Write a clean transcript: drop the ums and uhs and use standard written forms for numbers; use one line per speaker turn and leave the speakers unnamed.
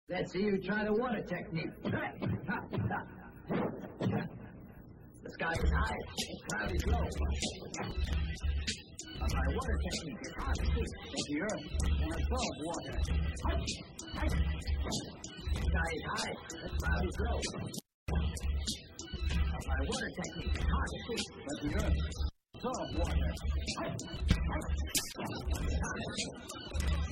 Let's see you try the water technique. The sky is high, the cloud is low. But my water technique is hard to see, but the earth can absorb water. The sky is high, the cloud is low. But my water technique is hard to see, but the earth can absorb water.